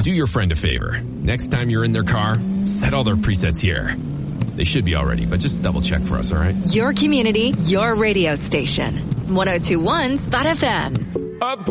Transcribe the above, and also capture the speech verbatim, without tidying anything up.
Do your friend a favor. Next time you're in their car, set all their presets here. They should be already, but just double check for us, all right? Your community, your radio station. one oh two point one Spot F M. Up.